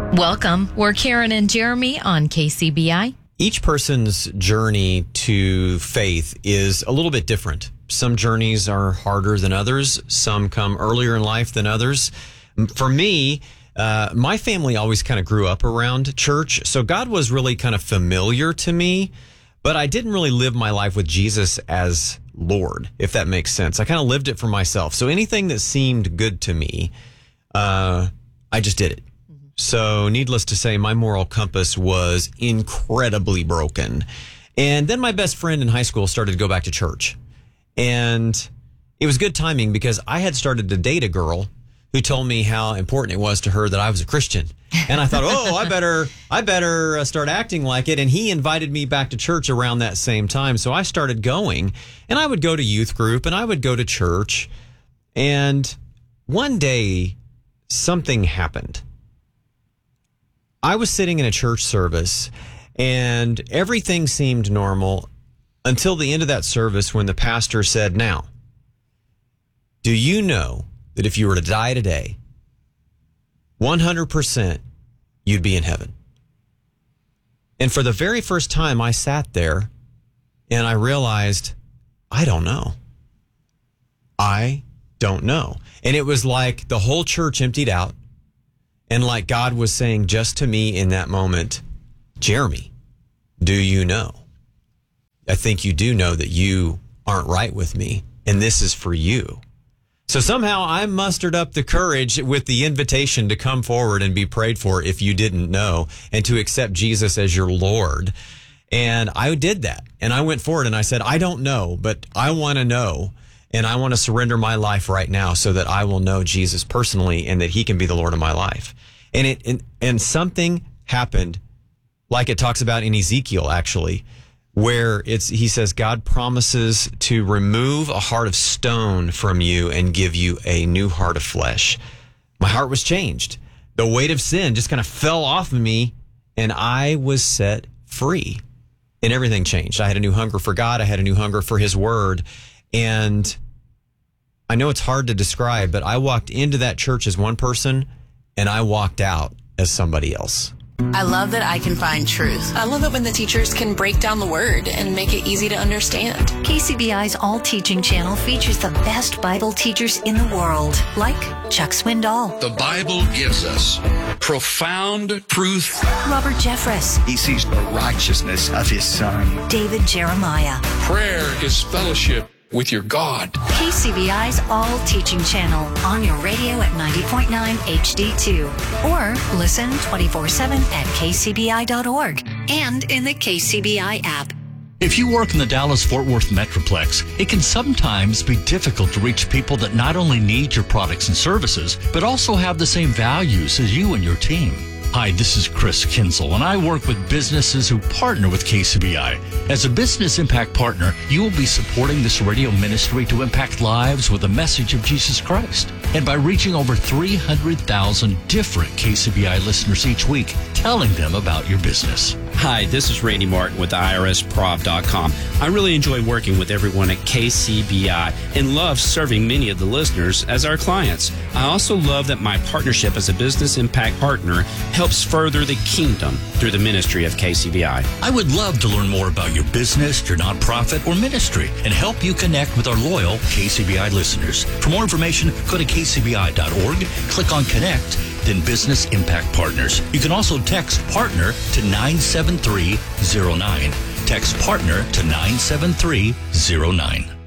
Welcome. We're Karen and Jeremy on KCBI. Each person's journey to faith is a little bit different. Some journeys are harder than others. Some come earlier in life than others. For me, my family always kind of grew up around church. So God was really kind of familiar to me, but I didn't really live my life with Jesus as Lord, if that makes sense. I kind of lived it for myself. So anything that seemed good to me, I just did it. So needless to say, my moral compass was incredibly broken. And then my best friend in high school started to go back to church. And it was good timing because I had started to date a girl who told me how important it was to her that I was a Christian. And I thought, I better start acting like it. And he invited me back to church around that same time. So I started going, and I would go to youth group and I would go to church. And one day something happened. I was sitting in a church service and everything seemed normal until the end of that service when the pastor said, "Now, do you know that if you were to die today, 100% you'd be in heaven?" And for the very first time, I sat there and I realized, I don't know. I don't know. And it was like the whole church emptied out. And like God was saying just to me in that moment, "Jeremy, do you know? I think you do know that you aren't right with me, and this is for you." So somehow I mustered up the courage with the invitation to come forward and be prayed for if you didn't know, and to accept Jesus as your Lord. And I did that. And I went forward and I said, "I don't know, but I want to know. And I want to surrender my life right now so that I will know Jesus personally and that he can be the Lord of my life." And something happened, like it talks about in Ezekiel, actually, where he says, God promises to remove a heart of stone from you and give you a new heart of flesh. My heart was changed. The weight of sin just kind of fell off of me and I was set free and everything changed. I had a new hunger for God. I had a new hunger for his word. And I know it's hard to describe, but I walked into that church as one person and I walked out as somebody else. I love that I can find truth. I love it when the teachers can break down the word and make it easy to understand. KCBI's All Teaching channel features the best Bible teachers in the world, like Chuck Swindoll. The Bible gives us profound truth. Robert Jeffress. He sees the righteousness of his son. David Jeremiah. Prayer is fellowship with your God. KCBI's All Teaching channel on your radio at 90.9 HD2 or listen 24/7 at kcbi.org and in the KCBI app. If you work in the Dallas-Fort Worth Metroplex, it can sometimes be difficult to reach people that not only need your products and services, but also have the same values as you and your team. Hi, this is Chris Kinzel, and I work with businesses who partner with KCBI. As a business impact partner, you will be supporting this radio ministry to impact lives with the message of Jesus Christ. And by reaching over 300,000 different KCBI listeners each week, telling them about your business. Hi, this is Randy Martin with IRSProv.com. I really enjoy working with everyone at KCBI and love serving many of the listeners as our clients. I also love that my partnership as a business impact partner helps further the kingdom through the ministry of KCBI. I would love to learn more about your business, your nonprofit, or ministry and help you connect with our loyal KCBI listeners. For more information, go to kcbi.org, click on Connect, then Business Impact Partners. You can also text PARTNER to 97309. Text PARTNER to 97309.